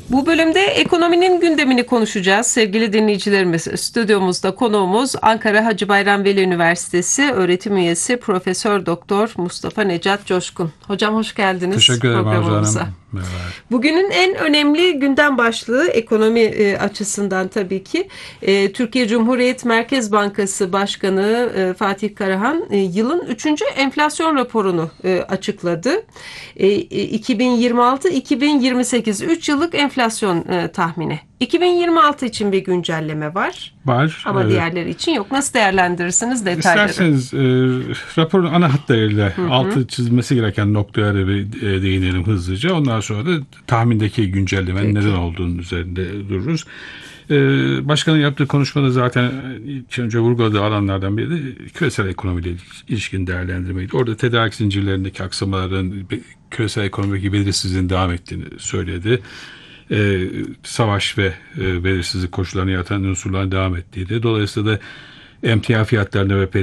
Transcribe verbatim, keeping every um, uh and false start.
Bu bölümde ekonominin gündemini konuşacağız. Sevgili dinleyicilerimiz, stüdyomuzda konuğumuz Ankara Hacı Bayram Veli Üniversitesi öğretim üyesi Profesör Doktor Mustafa Necat Coşkun. Hocam hoş geldiniz. Teşekkür ederim programımıza. Hanım. Merhaba. Bugünün en önemli gündem başlığı ekonomi e, açısından tabii ki e, Türkiye Cumhuriyet Merkez Bankası Başkanı e, Fatih Karahan e, yılın üçüncü enflasyon raporunu e, açıkladı. E, iki bin yirmi altı iki bin yirmi sekiz üç yıllık enflasyon e, tahmini. iki bin yirmi altı için bir güncelleme var. Var. Ama evet. diğerleri için yok. Nasıl değerlendirirsiniz detayları? İsterseniz e, raporun ana hatlarıyla Hı hı. altı çizilmesi gereken noktalara bir e, değinelim hızlıca. Ondan sonra da tahmindeki güncellemenin Peki. neden olduğunun üzerinde dururuz. E, başkanın yaptığı konuşmada zaten ilk önce vurguladığı alanlardan biri de küresel ekonomiyle ilişkin değerlendirmeydi. Orada tedarik zincirlerindeki aksamaların, küresel ekonomideki belirsizliğin devam ettiğini söyledi. Ee, savaş ve e, belirsizlik koşullarını yaratan unsurların devam ettiği de. Dolayısıyla da emtia fiyatlarında ve